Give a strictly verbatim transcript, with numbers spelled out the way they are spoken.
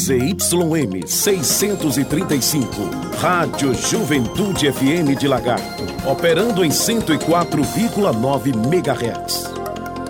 Z Y M seiscentos e trinta e cinco, Rádio Juventude F M de Lagarto, operando em cento e quatro vírgula nove megahertz.